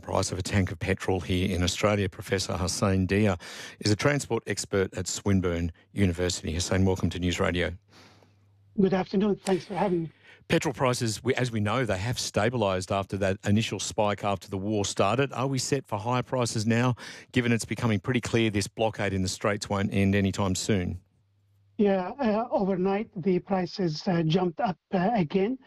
price of a tank of petrol here in Australia. Professor Hussein Dia is a transport expert at Swinburne University. Hussein, welcome to News Radio. Good afternoon. Thanks for having me. Petrol prices, as we know, they have stabilised after that initial spike after the war started. Are we set for higher prices now, given it's becoming pretty clear this blockade in the Straits won't end anytime soon? Yeah, overnight the prices jumped up again.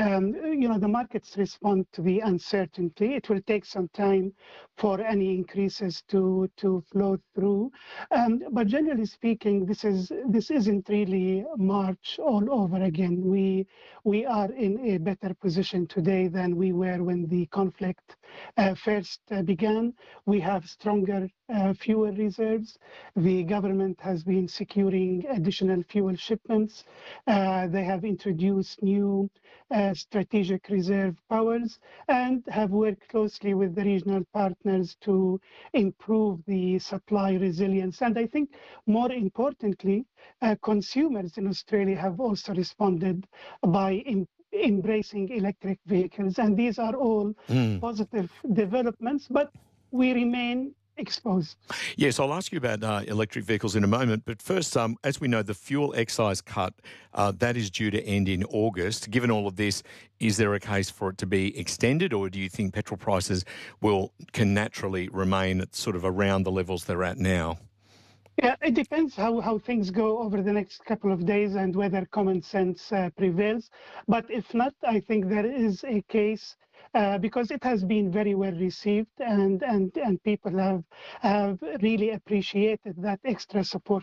The markets respond to the uncertainty. It will take some time for any increases to flow through. But generally speaking, this isn't really March all over again. We are in a better position today than we were when the conflict first began. We have stronger fuel reserves. The government has been securing additional fuel shipments. They have introduced new strategic reserve powers and have worked closely with the regional partners to improve the supply resilience. And I think more importantly, consumers in Australia have also responded by embracing electric vehicles. And these are all positive developments, but we remain exposed. Yes, I'll ask you about electric vehicles in a moment. But first, as we know, the fuel excise cut, that is due to end in August. Given all of this, is there a case for it to be extended, or do you think petrol prices can naturally remain at sort of around the levels they're at now? Yeah, it depends how things go over the next couple of days and whether common sense prevails. But if not, I think there is a case because it has been very well received and people have really appreciated that extra support.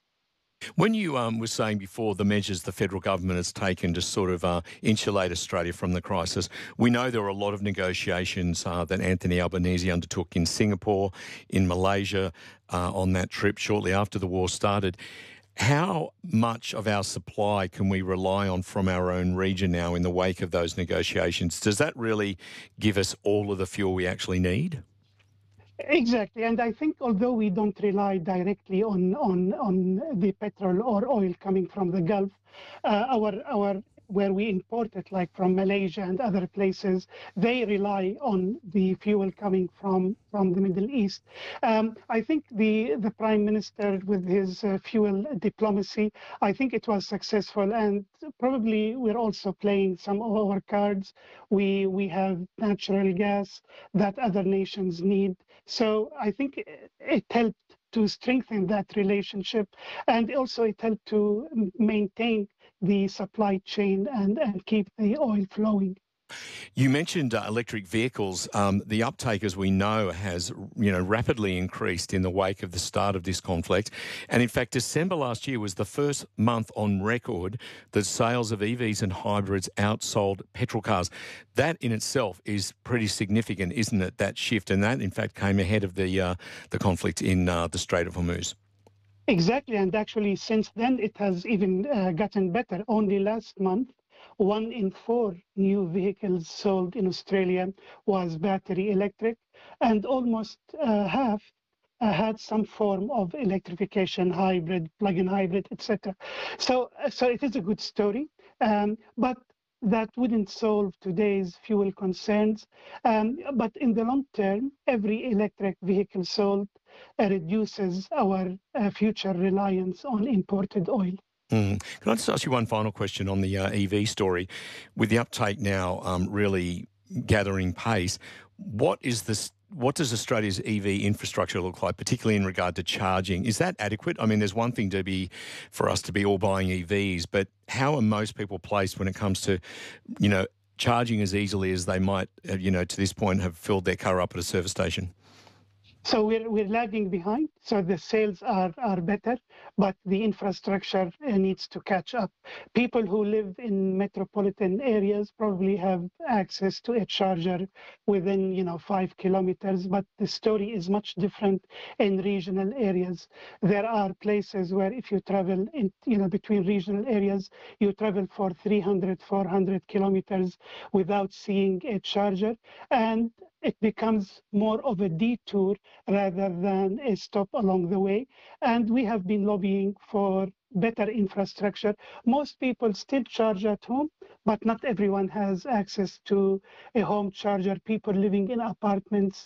When you were saying before the measures the federal government has taken to sort of insulate Australia from the crisis, we know there were a lot of negotiations that Anthony Albanese undertook in Singapore, in Malaysia, on that trip shortly after the war started. How much of our supply can we rely on from our own region now in the wake of those negotiations? Does that really give us all of the fuel we actually need? Exactly, and I think although we don't rely directly on the petrol or oil coming from the Gulf, our where we import it, like from Malaysia and other places, they rely on the fuel coming from the Middle East. I think the Prime Minister, with his fuel diplomacy, I think it was successful, and probably we're also playing some of our cards. We have natural gas that other nations need. So I think it helped to strengthen that relationship, and also it helped to maintain the supply chain and keep the oil flowing. You mentioned electric vehicles. The uptake, as we know, has rapidly increased in the wake of the start of this conflict. And in fact, December last year was the first month on record that sales of EVs and hybrids outsold petrol cars. That in itself is pretty significant, isn't it, that shift? And that, in fact, came ahead of the conflict in the Strait of Hormuz. Exactly. And actually, since then, it has even gotten better. Only last month, 1 in 4 new vehicles sold in Australia was battery electric, and almost half had some form of electrification, hybrid, plug-in hybrid, etc. So it is a good story, but that wouldn't solve today's fuel concerns. But in the long term, every electric vehicle sold reduces our future reliance on imported oil. Can I just ask you one final question on the EV story? With the uptake now really gathering pace, what does Australia's EV infrastructure look like, particularly in regard to charging? Is that adequate? I mean, there's one thing for us to be all buying EVs, but how are most people placed when it comes to, charging as easily as they might, to this point have filled their car up at a service station? So we're lagging behind. So the sales are better, but the infrastructure needs to catch up. People who live in metropolitan areas probably have access to a charger within 5 kilometers, but the story is much different in regional areas. There are places where if you travel in between regional areas, you travel for 300, 400 kilometers without seeing a charger, and it becomes more of a detour rather than a stop along the way. And we have been lobbying for better infrastructure. Most people still charge at home, but not everyone has access to a home charger. People living in apartments